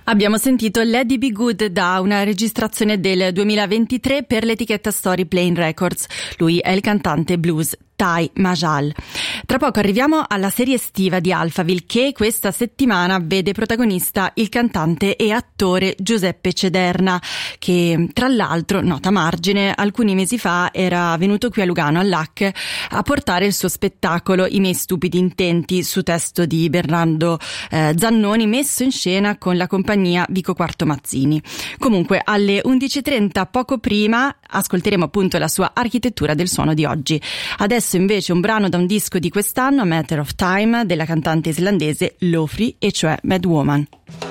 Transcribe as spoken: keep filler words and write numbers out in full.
Abbiamo sentito Lady Be Good da una registrazione del duemilaventitré per l'etichetta Story Playing Records. Lui è il cantante blues Ty Majal. Tra poco arriviamo alla serie estiva di Alphaville, che questa settimana vede protagonista il cantante e attore Giuseppe Cederna, che tra l'altro, nota a margine, alcuni mesi fa era venuto qui a Lugano all'A C a portare il suo spettacolo I miei stupidi intenti, su testo di Bernardo eh, Zannoni, messo in scena con la compagnia Vico Quarto Mazzini. Comunque alle undici e trenta, poco prima, ascolteremo appunto la sua Architettura del suono di oggi. Adesso invece un brano da un disco di quest'anno, A Matter of Time, della cantante islandese Lofri, e cioè Mad Woman.